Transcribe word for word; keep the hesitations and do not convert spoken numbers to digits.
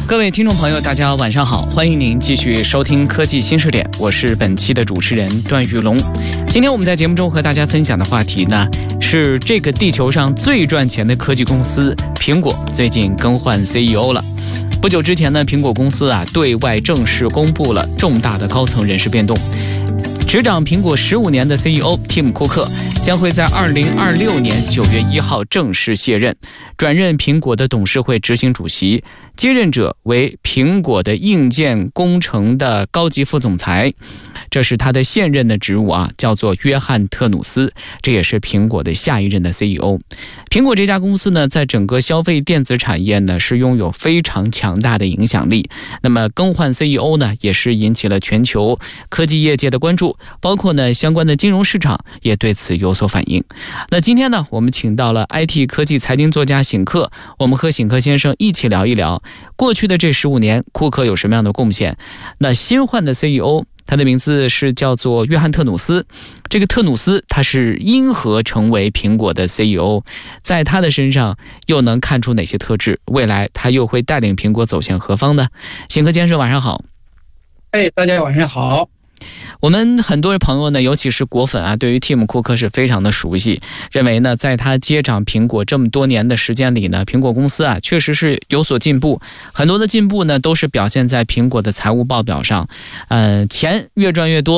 各位听众朋友，大家晚上好，欢迎您继续收听科技新视点，我是本期的主持人段玉龙。今天我们在节目中和大家分享的话题呢，是这个地球上最赚钱的科技公司苹果最近更换 C E O 了。不久之前呢，苹果公司啊对外正式公布了重大的高层人事变动。执掌苹果十五年的 C E O 蒂姆·库克将会在二零二六年九月一号正式卸任，转任苹果的董事会执行主席。接任者为苹果的硬件工程的高级副总裁，这是他的现任的职务啊，叫做约翰·特努斯，这也是苹果的下一任的 C E O。苹果这家公司呢，在整个消费电子产业呢是拥有非常强大的影响力。那么更换 C E O 呢，也是引起了全球科技业界的关注，包括呢相关的金融市场也对此有所反应。那今天呢，我们请到了 I T 科技财经作家醒克，我们和醒克先生一起聊一聊过去的这十五年，库克有什么样的贡献？那新换的 C E O， 他的名字是叫做约翰·特努斯。这个特努斯他是因何成为苹果的 C E O？ 在他的身上又能看出哪些特质？未来他又会带领苹果走向何方呢？醒克先生晚上好。 哎，大家晚上好。 我们很多朋友呢，尤其是果粉啊，对于蒂姆·库克是非常的熟悉，认为呢，在他接掌苹果这么多年的时间里呢，苹果公司啊确实是有所进步，很多的进步呢都是表现在苹果的财务报表上，呃，钱越赚越多。